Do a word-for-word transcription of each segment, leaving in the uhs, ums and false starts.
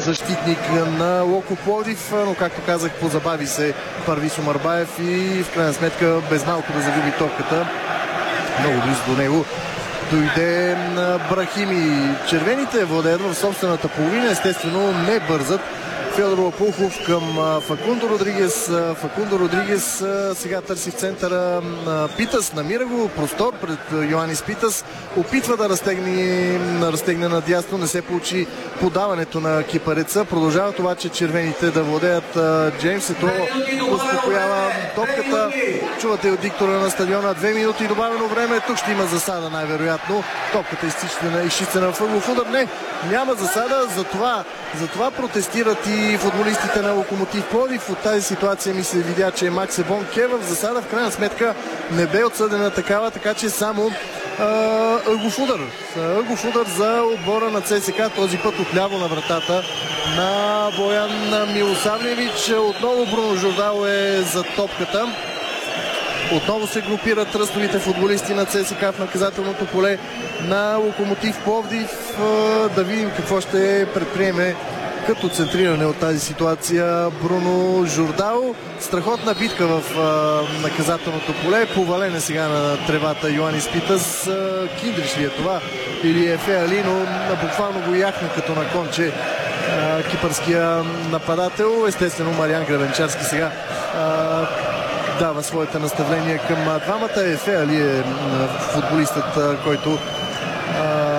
защитник на Локо Пловдив, но както казах, позабави се Парвис Омарбаев и в крайна сметка без малко да загуби топката. Много близо до него дойде Брахими. Червените владеят в собствената половина, естествено не бързат. Федор Лапухов към Факундо Родригес. Факундо Родригес сега търси в центъра Питас, намира го простор пред Йоанис Питас. Опитва да разтегне, разтегне надясно, не се получи подаването на кипареца. Продължават обаче червените да владеят. Джеймс Ето успокоява топката. Чувате от диктора на стадиона. Две минути добавено време. Тук ще има засада най-вероятно. Топката е изчистена в ъглов удар. Не, няма засада. Затова, затова протестират и футболистите на Локомотив Пловдив. От тази ситуация ми се видя, че Макс Ебон Ке в засада в крайна сметка не бе отсъдена такава, така че само ъглов удар. Ъглов удар за отбора на ЦСКА, този път отляво на вратата на Боян Милосавлевич. Отново Бруно Жордал е за топката. Отново се групират ръстовите футболисти на ЦСКА в наказателното поле на Локомотив Пловдив. Да видим какво ще предприеме като центриране от тази ситуация Бруно Жордал. Страхотна битка в а, наказателното поле. Повален е сега на тревата Йоанис Питас. А, Киндриш ли е това? Или е Феали, но буквално го яхна като на конче а, кипърския нападател. Естествено Мариан Гребенчарски сега а, дава своите наставления към двамата. Е Феали е футболистът, а, който а,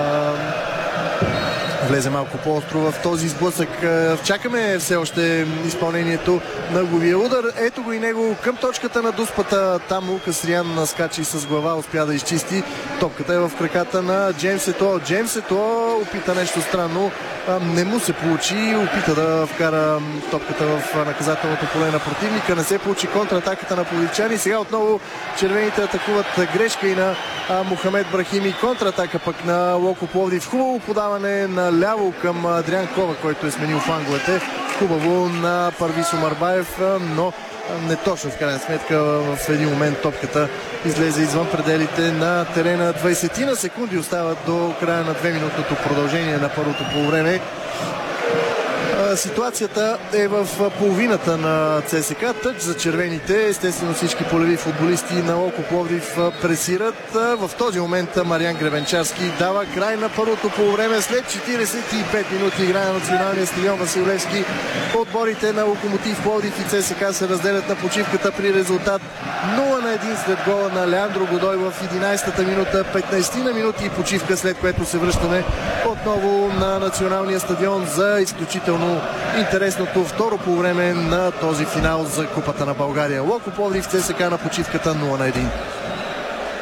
влезе малко по-остро в този сблъсък. Чакаме все още изпълнението на ъгловия удар. Ето го и него към точката на дуспата. Там Лукас Риан скача с глава, успя да изчисти. Топката е в краката на Джеймс Ето. Джеймс Ето опита нещо странно. Не му се получи. Опита да вкара топката в наказателното поле на противника. Не се получи контратаката на пловдивчани. Сега отново червените атакуват. Грешка и на Мохамед Брахими. Контратака пък на Локо Пловдив. Хубаво подаване на ляво към Адриан Кова, който е сменил фланговете. Хубаво на Парвис Омарбаев, но не точно в крайна сметка. В един момент топката излезе извън пределите на терена. двайсет на секунди остават до края на две-минутното продължение на първото полувреме. Ситуацията е в половината на ЦСКА. Тъч за червените. Естествено всички полеви футболисти на Локо Пловдив пресират. В този момент Мариан Гребенчарски дава край на първото полувреме. След четирийсет и пет минути игра на националния стадион Васил Левски. Отборите на Локомотив Пловдив и ЦСКА се разделят на почивката при резултат нула на един след гола на Леандро Годой в единайсетата минута. петнайсет на минути и почивка, след което се връщаме отново на националния стадион за изключително интересното второ по време на този финал за Купата на България. Локо Пловдив ЦСКА на почивката нула на един.